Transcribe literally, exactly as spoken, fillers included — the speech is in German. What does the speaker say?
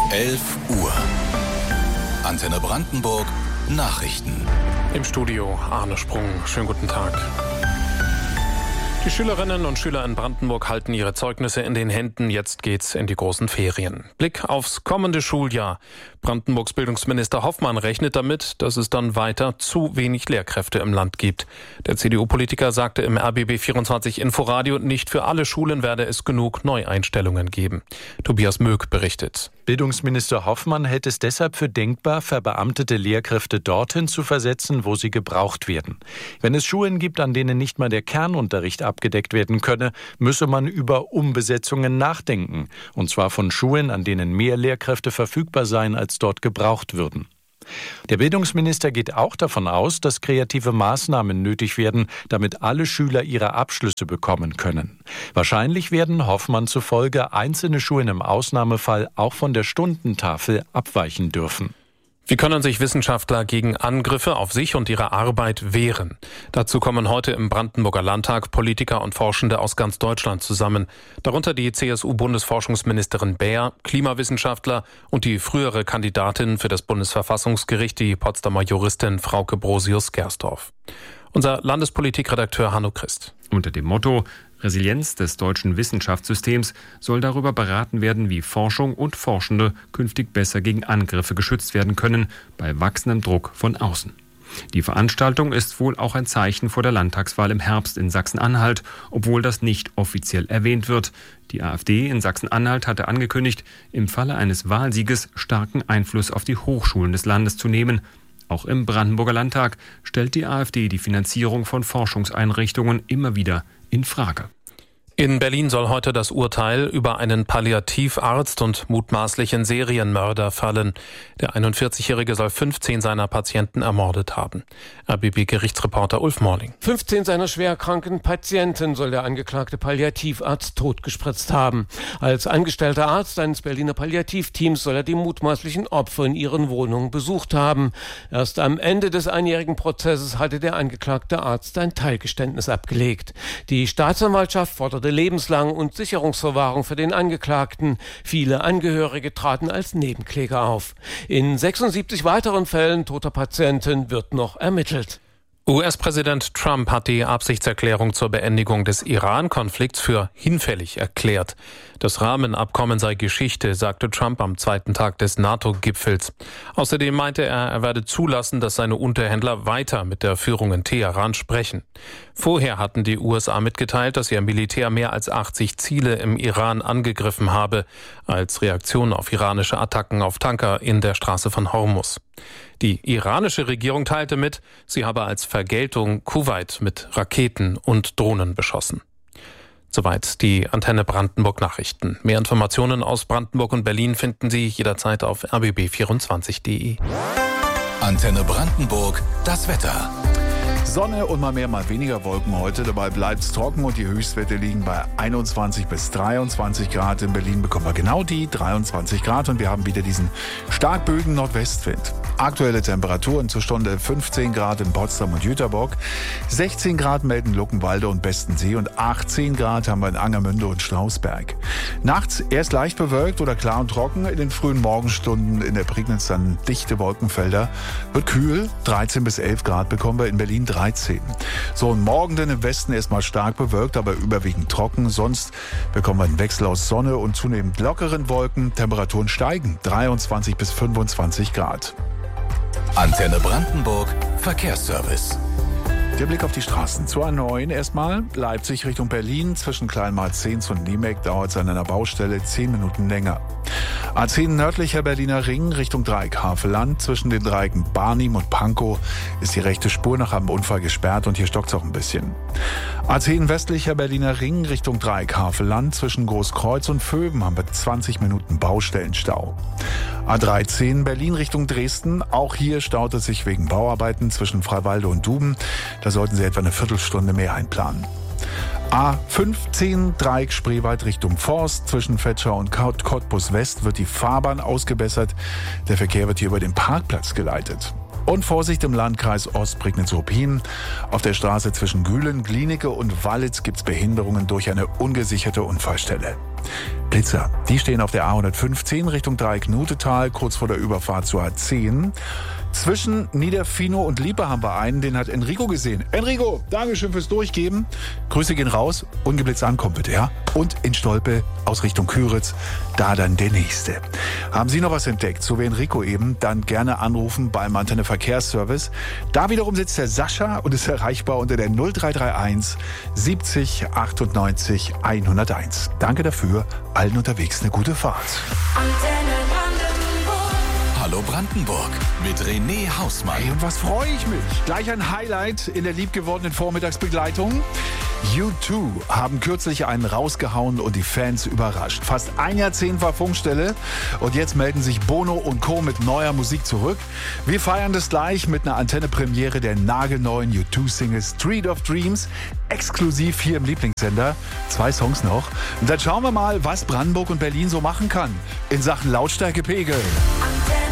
elf Uhr. Antenne Brandenburg Nachrichten. Im Studio Arne Sprung. Schönen guten Tag. Die Schülerinnen und Schüler in Brandenburg halten ihre Zeugnisse in den Händen. Jetzt geht's in die großen Ferien. Blick aufs kommende Schuljahr. Brandenburgs Bildungsminister Hoffmann rechnet damit, dass es dann weiter zu wenig Lehrkräfte im Land gibt. Der C D U-Politiker sagte im R B B vierundzwanzig Inforadio, nicht für alle Schulen werde es genug Neueinstellungen geben. Tobias Möck berichtet. Bildungsminister Hoffmann hält es deshalb für denkbar, verbeamtete Lehrkräfte dorthin zu versetzen, wo sie gebraucht werden. Wenn es Schulen gibt, an denen nicht mal der Kernunterricht abgedeckt werden könne, müsse man über Umbesetzungen nachdenken. Und zwar von Schulen, an denen mehr Lehrkräfte verfügbar seien, als dort gebraucht würden. Der Bildungsminister geht auch davon aus, dass kreative Maßnahmen nötig werden, damit alle Schüler ihre Abschlüsse bekommen können. Wahrscheinlich werden Hoffmann zufolge einzelne Schulen im Ausnahmefall auch von der Stundentafel abweichen dürfen. Wie können sich Wissenschaftler gegen Angriffe auf sich und ihre Arbeit wehren? Dazu kommen heute im Brandenburger Landtag Politiker und Forschende aus ganz Deutschland zusammen. Darunter die C S U-Bundesforschungsministerin Baer, Klimawissenschaftler und die frühere Kandidatin für das Bundesverfassungsgericht, die Potsdamer Juristin Frauke Brosius-Gersdorf. Unser Landespolitikredakteur Hanno Christ. Unter dem Motto Resilienz des deutschen Wissenschaftssystems soll darüber beraten werden, wie Forschung und Forschende künftig besser gegen Angriffe geschützt werden können, bei wachsendem Druck von außen. Die Veranstaltung ist wohl auch ein Zeichen vor der Landtagswahl im Herbst in Sachsen-Anhalt, obwohl das nicht offiziell erwähnt wird. Die AfD in Sachsen-Anhalt hatte angekündigt, im Falle eines Wahlsieges starken Einfluss auf die Hochschulen des Landes zu nehmen. Auch im Brandenburger Landtag stellt die AfD die Finanzierung von Forschungseinrichtungen immer wieder in Frage. In Berlin soll heute das Urteil über einen Palliativarzt und mutmaßlichen Serienmörder fallen. Der einundvierzigjährige soll fünfzehn seiner Patienten ermordet haben. R B B-Gerichtsreporter Ulf Morling. fünfzehn seiner schwerkranken Patienten soll der angeklagte Palliativarzt totgespritzt haben. Als angestellter Arzt eines Berliner Palliativteams soll er die mutmaßlichen Opfer in ihren Wohnungen besucht haben. Erst am Ende des einjährigen Prozesses hatte der angeklagte Arzt ein Teilgeständnis abgelegt. Die Staatsanwaltschaft forderte lebenslang und Sicherungsverwahrung für den Angeklagten. Viele Angehörige traten als Nebenkläger auf. In sechsundsiebzig weiteren Fällen toter Patienten wird noch ermittelt. U S-Präsident Trump hat die Absichtserklärung zur Beendigung des Iran-Konflikts für hinfällig erklärt. Das Rahmenabkommen sei Geschichte, sagte Trump am zweiten Tag des NATO-Gipfels. Außerdem meinte er, er werde zulassen, dass seine Unterhändler weiter mit der Führung in Teheran sprechen. Vorher hatten die U S A mitgeteilt, dass ihr Militär mehr als achtzig Ziele im Iran angegriffen habe, als Reaktion auf iranische Attacken auf Tanker in der Straße von Hormuz. Die iranische Regierung teilte mit, sie habe als Vergeltung Kuwait mit Raketen und Drohnen beschossen. Soweit die Antenne Brandenburg Nachrichten. Mehr Informationen aus Brandenburg und Berlin finden Sie jederzeit auf r b b vierundzwanzig punkt d e. Antenne Brandenburg, das Wetter. Sonne und mal mehr, mal weniger Wolken heute. Dabei bleibt es trocken und die Höchstwerte liegen bei einundzwanzig bis dreiundzwanzig Grad. In Berlin bekommen wir genau die dreiundzwanzig Grad und wir haben wieder diesen stark böigen Nordwestwind. Aktuelle Temperaturen zur Stunde fünfzehn Grad in Potsdam und Jüterbock, sechzehn Grad melden Luckenwalde und Bestensee und achtzehn Grad haben wir in Angermünde und Strausberg. Nachts erst leicht bewölkt oder klar und trocken, in den frühen Morgenstunden in der Prignitz dann dichte Wolkenfelder. Wird kühl, dreizehn bis elf Grad bekommen wir in Berlin dreizehn. So, und morgen dann im Westen erstmal stark bewölkt, aber überwiegend trocken. Sonst bekommen wir einen Wechsel aus Sonne und zunehmend lockeren Wolken. Temperaturen steigen, dreiundzwanzig bis fünfundzwanzig Grad. Antenne Brandenburg Verkehrsservice. Der Blick auf die Straßen. Zur A neun erstmal. Leipzig Richtung Berlin. Zwischen Kleinmarzens und Niemek dauert es an einer Baustelle zehn Minuten länger. A zehn nördlicher Berliner Ring Richtung Dreieck Havelland. Zwischen den Dreiecken Barnim und Pankow ist die rechte Spur nach einem Unfall gesperrt und hier stockt es auch ein bisschen. A zehn westlicher Berliner Ring Richtung Dreieck Havelland. Zwischen Großkreuz und Vöben haben wir zwanzig Minuten Baustellenstau. A dreizehn Berlin Richtung Dresden. Auch hier staut es sich wegen Bauarbeiten zwischen Freiwalde und Duben. Da sollten Sie etwa eine Viertelstunde mehr einplanen. A fünfzehn Dreieck Spreewald Richtung Forst. Zwischen Fetscher und Cottbus West wird die Fahrbahn ausgebessert. Der Verkehr wird hier über den Parkplatz geleitet. Und Vorsicht im Landkreis Ostprignitz-Ruppin. Auf der Straße zwischen Gülen, Glienicke und Wallitz gibt es Behinderungen durch eine ungesicherte Unfallstelle. Blitzer. Die stehen auf der A hundertfünfzehn Richtung Dreieck-Nutetal, kurz vor der Überfahrt zur A zehn. Zwischen Niederfino und Lippe haben wir einen, den hat Enrico gesehen. Enrico, Dankeschön fürs Durchgeben. Grüße gehen raus. Ungeblitzt ankommen bitte, ja? Und in Stolpe aus Richtung Küritz, da dann der nächste. Haben Sie noch was entdeckt, so wie Enrico eben, dann gerne anrufen beim Antenne Verkehrsservice. Da wiederum sitzt der Sascha und ist erreichbar unter der null drei drei eins siebzig achtundneunzig hunderteins. Danke dafür. Allen unterwegs eine gute Fahrt. Antenne Brandenburg. Hallo Brandenburg mit René Hausmann. Hey, und was freue ich mich? Gleich ein Highlight in der liebgewordenen Vormittagsbegleitung. U zwei haben kürzlich einen rausgehauen und die Fans überrascht. Fast ein Jahrzehnt war Funkstelle und jetzt melden sich Bono und Co. mit neuer Musik zurück. Wir feiern das gleich mit einer Antenne-Premiere der nagelneuen U zwei Single Street of Dreams, exklusiv hier im Lieblingssender. Zwei Songs noch. Und dann schauen wir mal, was Brandenburg und Berlin so machen kann in Sachen Lautstärkepegel.